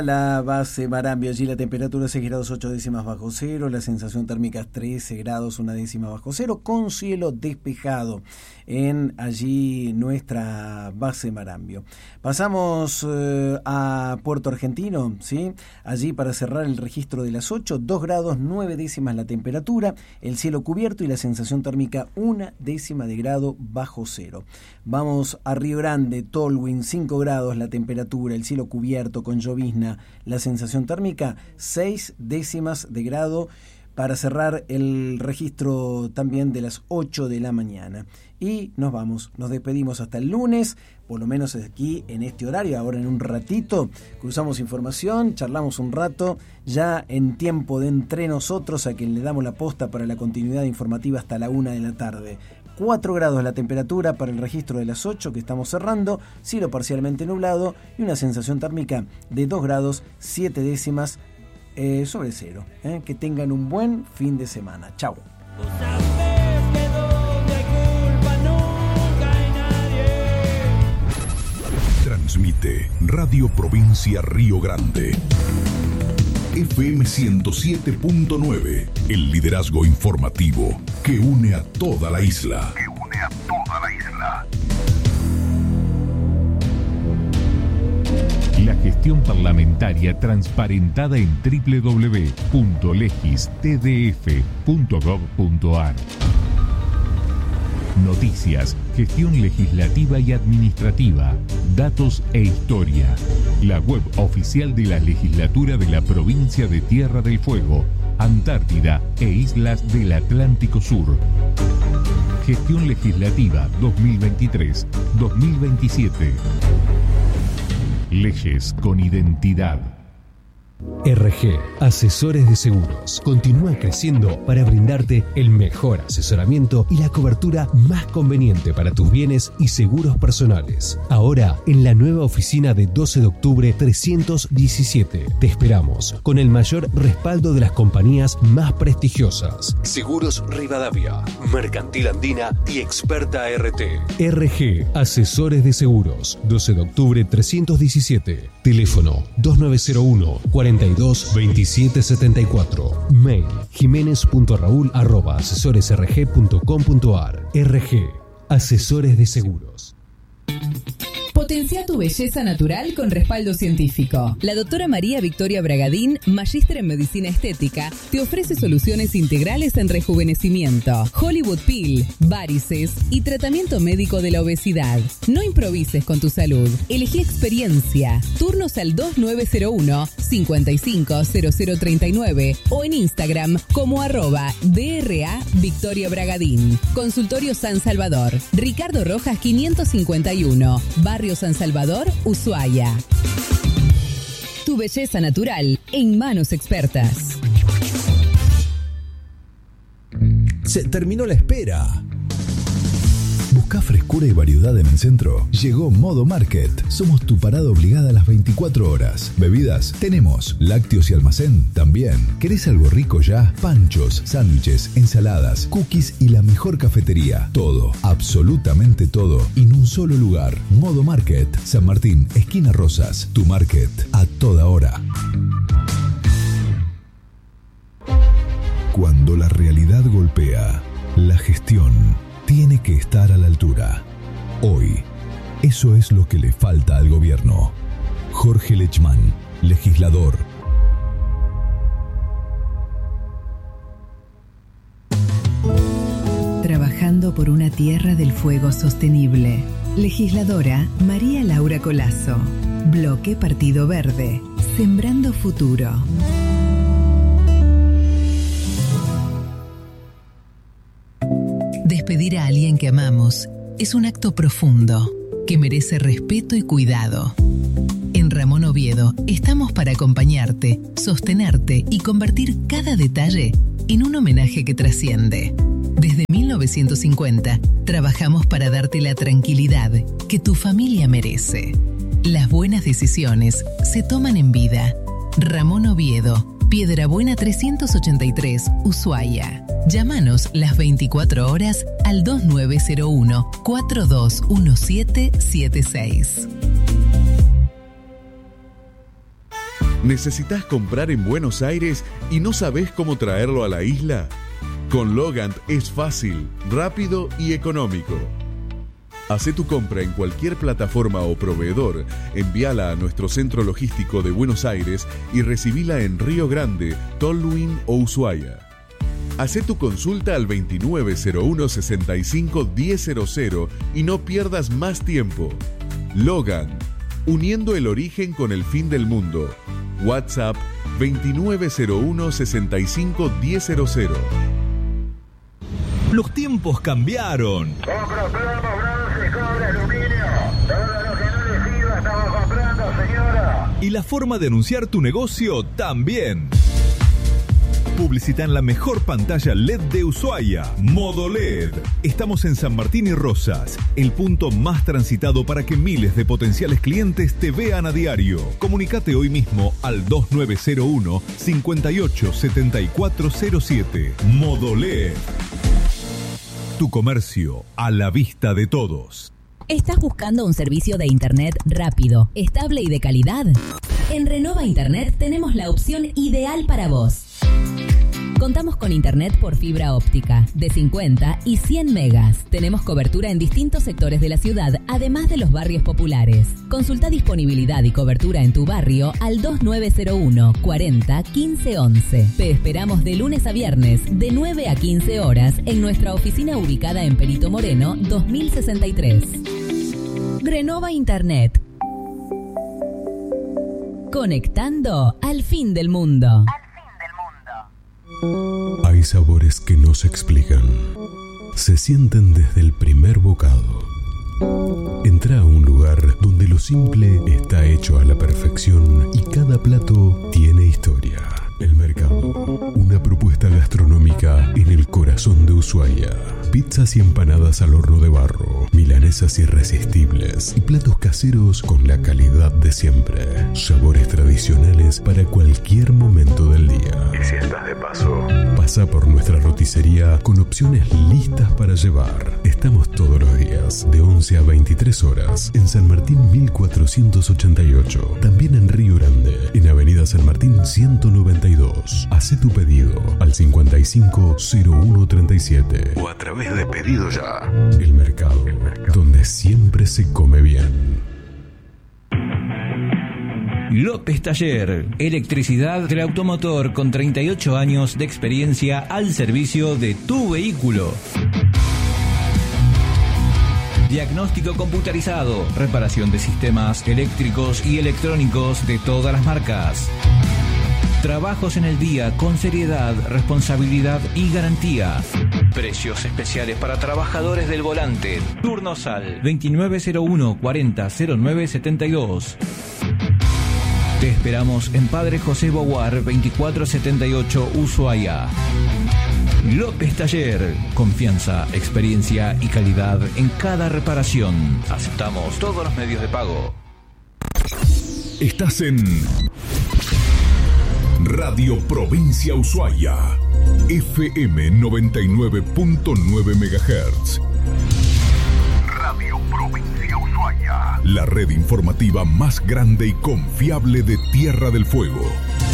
La base Marambio, allí la temperatura 6 grados 8 décimas bajo cero, la sensación térmica 13 grados 1 décima bajo cero, con cielo despejado en allí nuestra base Marambio. Pasamos a Puerto Argentino, ¿sí? Allí para cerrar el registro de las 8, 2 grados 9 décimas la temperatura, el cielo cubierto y la sensación térmica 1 décima de grado bajo cero. Vamos a Río Grande, Tolwyn, 5 grados la temperatura, el cielo cubierto con llovizna, la sensación térmica 6 décimas de grado para cerrar el registro también de las 8 de la mañana. Y nos despedimos hasta el lunes, por lo menos aquí en este horario. Ahora en un ratito cruzamos información, charlamos un rato, ya en tiempo de entre nosotros, a quien le damos la posta para la continuidad informativa hasta la 1 de la tarde. 4 grados la temperatura para el registro de las 8 que estamos cerrando, cielo parcialmente nublado y una sensación térmica de 2 grados 7 décimas sobre cero. Que tengan un buen fin de semana. Chau. Transmite Radio Provincia Río Grande. FM 107.9, el liderazgo informativo que une a toda la isla. La gestión parlamentaria transparentada en www.legistdf.gov.ar. Noticias, gestión legislativa y administrativa, datos e historia. La web oficial de la legislatura de la provincia de Tierra del Fuego, Antártida e islas del Atlántico Sur. Gestión legislativa 2023-2027. Leyes con identidad. RG, Asesores de Seguros, continúa creciendo para brindarte el mejor asesoramiento y la cobertura más conveniente para tus bienes y seguros personales. Ahora, en la nueva oficina de 12 de octubre 317. Te esperamos con el mayor respaldo de las compañías más prestigiosas. Seguros Rivadavia, Mercantil Andina y Experta RT. RG, Asesores de Seguros, 12 de octubre 317. Teléfono 2901 42 27 74. Mail jimenez.raul@asesoresrg.com.ar. RG, Asesores de Seguros. Potencia tu belleza natural con respaldo científico. La doctora María Victoria Bragadín, magíster en medicina estética, te ofrece soluciones integrales en rejuvenecimiento, Hollywood Peel, varices y tratamiento médico de la obesidad. No improvises con tu salud. Elegí experiencia. Turnos al 2901-550039 o en Instagram como @DRA Victoria Bragadín. Consultorio San Salvador, Ricardo Rojas 551, Barrio San Salvador, Ushuaia. Tu belleza natural en manos expertas. Se terminó la espera. ¿Buscás frescura y variedad en el centro? Llegó Modo Market. Somos tu parada obligada a las 24 horas. Bebidas, tenemos. Lácteos y almacén, también. ¿Querés algo rico ya? Panchos, sándwiches, ensaladas, cookies y la mejor cafetería. Todo, absolutamente todo, en un solo lugar. Modo Market, San Martín, esquina Rosas. Tu market, a toda hora. Cuando la realidad golpea, la gestión tiene que estar a la altura. Hoy, eso es lo que le falta al gobierno. Jorge Lechman, legislador. Trabajando por una tierra del fuego sostenible. Legisladora María Laura Colazo. Bloque Partido Verde. Sembrando futuro. Despedir a alguien que amamos es un acto profundo que merece respeto y cuidado. En Ramón Oviedo estamos para acompañarte, sostenerte y convertir cada detalle en un homenaje que trasciende. Desde 1950 trabajamos para darte la tranquilidad que tu familia merece. Las buenas decisiones se toman en vida. Ramón Oviedo, Piedrabuena 383, Ushuaia. Llámanos las 24 horas al 2901-421776. ¿Necesitas comprar en Buenos Aires y no sabés cómo traerlo a la isla? Con Logant es fácil, rápido y económico. Hacé tu compra en cualquier plataforma o proveedor, envíala a nuestro centro logístico de Buenos Aires y recibila en Río Grande, Tolwyn o Ushuaia. Hacé tu consulta al 2901-65-1000 y no pierdas más tiempo. Logan, uniendo el origen con el fin del mundo. WhatsApp 2901-65-1000. Los tiempos cambiaron. Compra plomo, bronce, cobre, aluminio. Todo lo que no le sirva estamos comprando, señora. Y la forma de anunciar tu negocio también. Publicita en la mejor pantalla LED de Ushuaia, Modo LED. Estamos en San Martín y Rosas, el punto más transitado para que miles de potenciales clientes te vean a diario. Comunicate hoy mismo al 2901-587407. Modo LED. Tu comercio a la vista de todos. ¿Estás buscando un servicio de Internet rápido, estable y de calidad? En Renova Internet tenemos la opción ideal para vos. Contamos con internet por fibra óptica de 50 y 100 megas. Tenemos cobertura en distintos sectores de la ciudad, además de los barrios populares. Consulta disponibilidad y cobertura en tu barrio al 2901 40 15 11. Te esperamos de lunes a viernes, de 9 a 15 horas, en nuestra oficina ubicada en Perito Moreno, 2063. Renova Internet. Conectando al fin del mundo. Hay sabores que no se explican. Se sienten desde el primer bocado. Entra a un lugar donde lo simple está hecho a la perfección y cada plato tiene historia. El Mercado, una propuesta gastronómica en el corazón de Ushuaia. Pizzas y empanadas al horno de barro, milanesas irresistibles y platos caseros con la calidad de siempre. Sabores tradicionales para cualquier momento del día. Y si estás de paso, pasa por nuestra roticería con opciones listas para llevar. Estamos todos los días, de 11 a 23 horas, en San Martín 1488. También en Río Grande, en Avenida San Martín 192. Hacé tu pedido al 550137 o a través de Pedido Ya. El Mercado, donde siempre se come bien. López Taller, electricidad del automotor con 38 años de experiencia al servicio de tu vehículo. Diagnóstico computarizado, reparación de sistemas eléctricos y electrónicos de todas las marcas. Trabajos en el día con seriedad, responsabilidad y garantía. Precios especiales para trabajadores del volante. Turnos al 2901 40 09 72. Te esperamos en Padre José Boguar 2478 Ushuaia. López Taller. Confianza, experiencia y calidad en cada reparación. Aceptamos todos los medios de pago. Estás en Radio Provincia Ushuaia, FM 99.9 MHz. Radio Provincia Ushuaia, la red informativa más grande y confiable de Tierra del Fuego.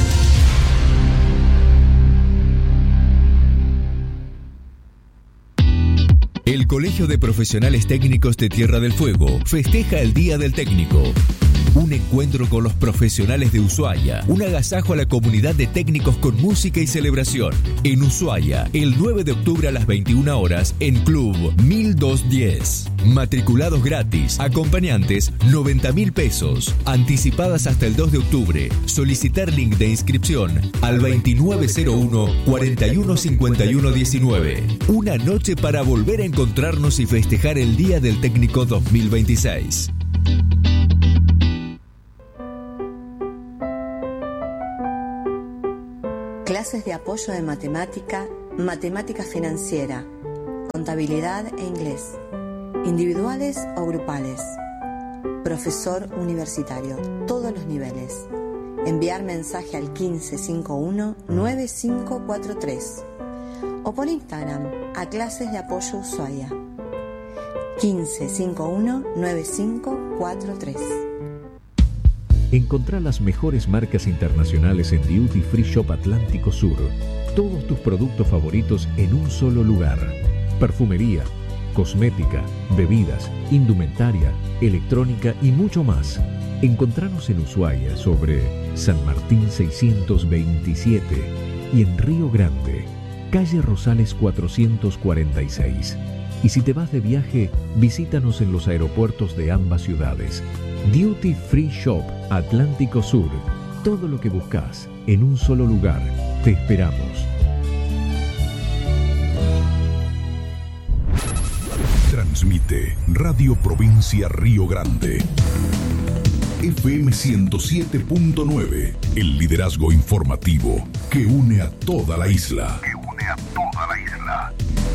El Colegio de Profesionales Técnicos de Tierra del Fuego festeja el Día del Técnico. Un encuentro con los profesionales de Ushuaia, un agasajo a la comunidad de técnicos con música y celebración. En Ushuaia, el 9 de octubre a las 21 horas, en Club 1210. Matriculados gratis, acompañantes 90.000 pesos, anticipadas hasta el 2 de octubre. Solicitar link de inscripción al 2901-415119. Una noche para volver a encontrarnos y festejar el Día del Técnico 2026. Clases de apoyo de matemática, matemática financiera, contabilidad e inglés, individuales o grupales. Profesor universitario, todos los niveles. Enviar mensaje al 1551-9543 o por Instagram a Clases de Apoyo Ushuaia. 1551-9543. Encontrá las mejores marcas internacionales en Duty Free Shop Atlántico Sur. Todos tus productos favoritos en un solo lugar. Perfumería, cosmética, bebidas, indumentaria, electrónica y mucho más. Encontranos en Ushuaia sobre San Martín 627 y en Río Grande, calle Rosales 446. Y si te vas de viaje, visítanos en los aeropuertos de ambas ciudades. Duty Free Shop Atlántico Sur. Todo lo que buscas en un solo lugar. Te esperamos. Transmite Radio Provincia Río Grande. FM 107.9. El liderazgo informativo que une a toda la isla.